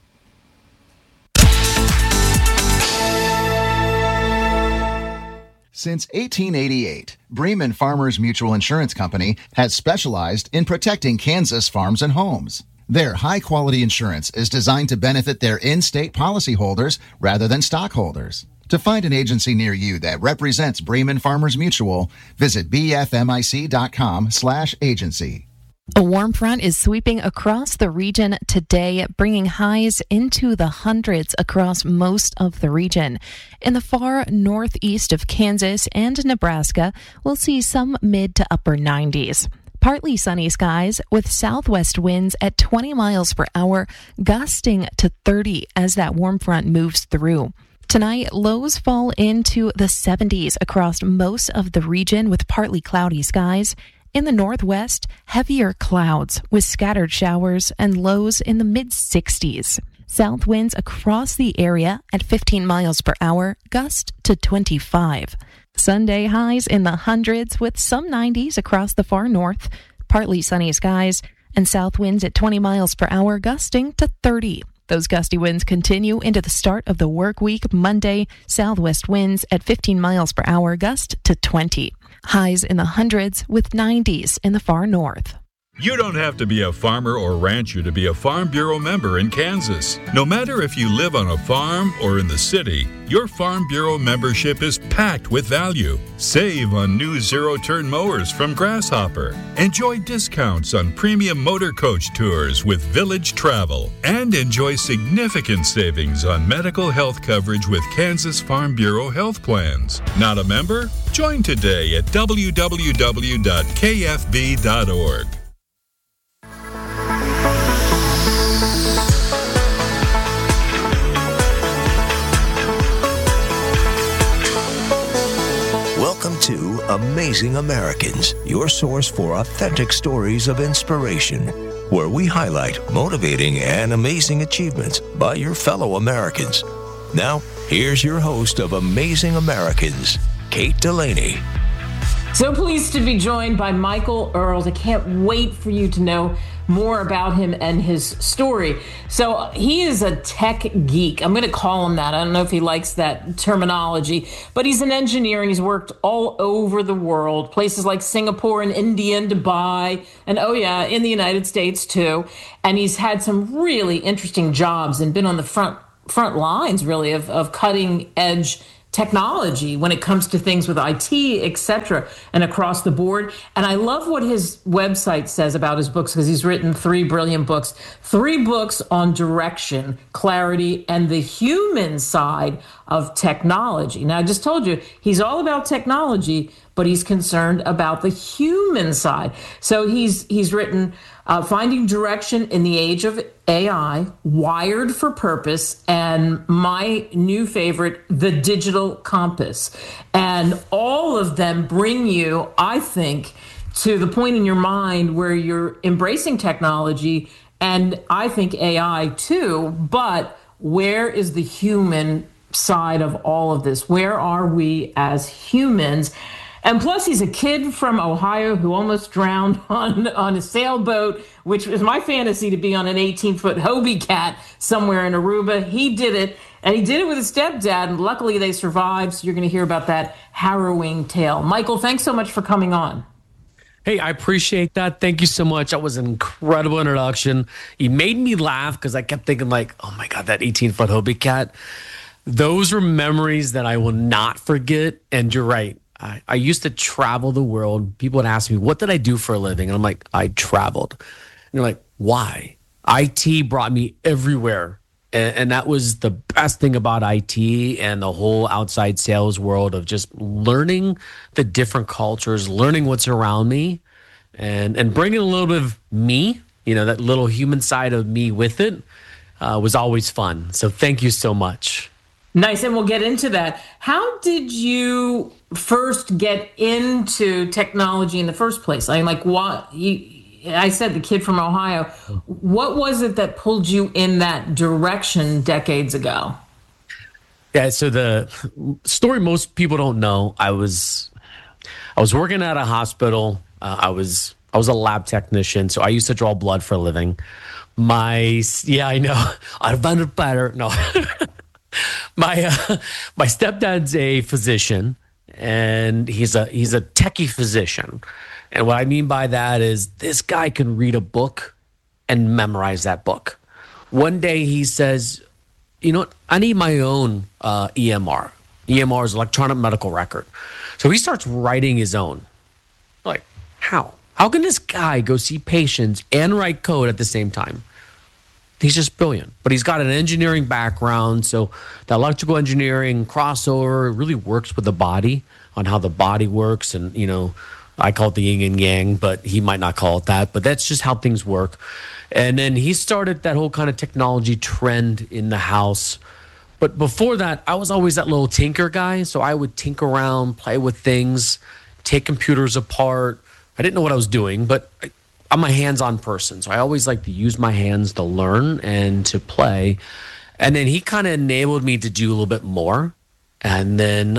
Since 1888, Bremen Farmers Mutual Insurance Company has specialized in protecting Kansas farms and homes. Their high-quality insurance is designed to benefit their in-state policyholders rather than stockholders. To find an agency near you that represents Bremen Farmers Mutual, visit bfmic.com/agency. A warm front is sweeping across the region today, bringing highs into the hundreds across most of the region. In the far northeast of Kansas and Nebraska, we'll see some mid to upper 90s. Partly sunny skies with southwest winds at 20 miles per hour, gusting to 30 as that warm front moves through. Tonight, lows fall into the 70s across most of the region with partly cloudy skies. In the northwest, heavier clouds with scattered showers and lows in the mid-60s. South winds across the area at 15 miles per hour, gust to 25. Sunday highs in the hundreds with some 90s across the far north, partly sunny skies, and south winds at 20 miles per hour, gusting to 30. Those gusty winds continue into the start of the work week Monday. Southwest winds at 15 miles per hour, gust to 20. Highs in the hundreds with 90s in the far north. You don't have to be a farmer or rancher to be a Farm Bureau member in Kansas. No matter if you live on a farm or in the city, your Farm Bureau membership is packed with value. Save on new zero-turn mowers from Grasshopper. Enjoy discounts on premium motor coach tours with Village Travel. And enjoy significant savings on medical health coverage with Kansas Farm Bureau health plans. Not a member? Join today at www.kfb.org. Welcome to Amazing Americans, your source for authentic stories of inspiration, where we highlight motivating and amazing achievements by your fellow Americans. Now, here's your host of Amazing Americans, Kate Delaney. So pleased to be joined by Michael Earls. I can't wait for you to know more about him and his story. So he is a tech geek. I'm going to call him that. I don't know if he likes that terminology, but he's an engineer and he's worked all over the world, places like Singapore and India and Dubai, and in the United States too. And he's had some really interesting jobs and been on the front lines really of cutting edge technology when it comes to things with IT, etc., and across the board. And I love what his website says about his books, because he's written 3 brilliant books. 3 books on direction, clarity, and the human side of technology. Now, I just told you, he's all about technology, but he's concerned about the human side. So he's written Finding Direction in the Age of AI, Wired for Purpose, and my new favorite, The Digital Compass. And all of them bring you, I think, to the point in your mind where you're embracing technology, and I think AI too, but where is the human side of all of this? Where are we as humans? And plus, he's a kid from Ohio who almost drowned on a sailboat, which was my fantasy, to be on an 18-foot Hobie Cat somewhere in Aruba. He did it, and he did it with his stepdad, and luckily they survived, so you're going to hear about that harrowing tale. Michael, thanks so much for coming on. Hey, I appreciate that. Thank you so much. That was an incredible introduction. You made me laugh because I kept thinking like, oh my God, that 18-foot Hobie Cat. Those are memories that I will not forget, and you're right. I used to travel the world. People would ask me, what did I do for a living? And I'm like, I traveled. And they're like, why? IT brought me everywhere. And that was the best thing about IT and the whole outside sales world, of just learning the different cultures, learning what's around me, and bringing a little bit of me, that little human side of me with it, was always fun. So thank you so much. Nice, and we'll get into that. How did you first get into technology in the first place? I mean, like, what? I said the kid from Ohio. What was it that pulled you in that direction decades ago? Yeah, so the story most people don't know. I was working at a hospital. I was a lab technician, so I used to draw blood for a living. I know. I found it better. No. My stepdad's a physician, and he's a techie physician. And what I mean by that is this guy can read a book and memorize that book. One day he says, you know what, I need my own EMR. EMR is electronic medical record. So he starts writing his own. Like, how? How can this guy go see patients and write code at the same time? He's just brilliant, but he's got an engineering background. So the electrical engineering crossover really works with the body, on how the body works. And, I call it the yin and yang, but he might not call it that, but that's just how things work. And then he started that whole kind of technology trend in the house. But before that, I was always that little tinker guy. So I would tinker around, play with things, take computers apart. I didn't know what I was doing, but I'm a hands-on person, so I always like to use my hands to learn and to play. And then he kind of enabled me to do a little bit more. And then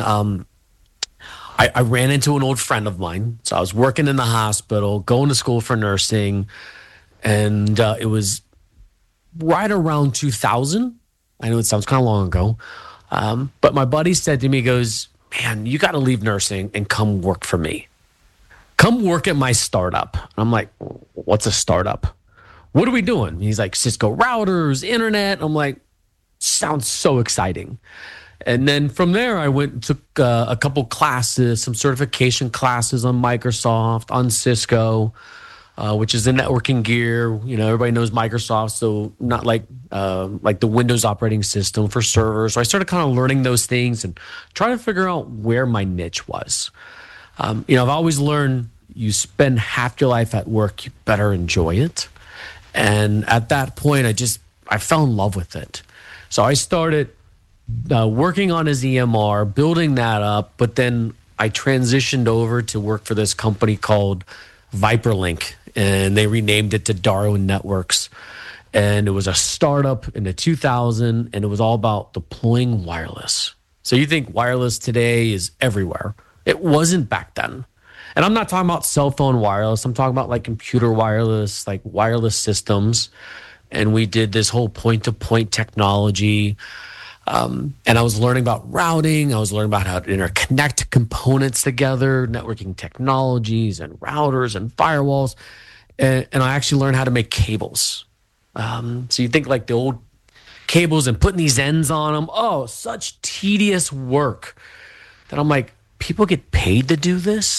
I ran into an old friend of mine. So I was working in the hospital, going to school for nursing, and it was right around 2000. I know it sounds kind of long ago, but my buddy said to me, he goes, man, you got to leave nursing and come work for me. Come work at my startup. I'm like, what's a startup? What are we doing? He's like, Cisco routers, internet. I'm like, sounds so exciting. And then from there, I went and took a couple classes, some certification classes on Microsoft, on Cisco, which is the networking gear. Everybody knows Microsoft, so not like the Windows operating system for servers. So I started kind of learning those things and trying to figure out where my niche was. I've always learned you spend half your life at work, you better enjoy it. And at that point, I fell in love with it. So I started working on his EMR, building that up, but then I transitioned over to work for this company called Viperlink, and they renamed it to Darwin Networks. And it was a startup in the 2000, and it was all about deploying wireless. So you think wireless today is everywhere. It wasn't back then. And I'm not talking about cell phone wireless. I'm talking about like computer wireless, like wireless systems. And we did this whole point-to-point technology. And I was learning about routing. I was learning about how to interconnect components together, networking technologies and routers and firewalls. And I actually learned how to make cables. So you think like the old cables and putting these ends on them. Oh, such tedious work that I'm like, people get paid to do this?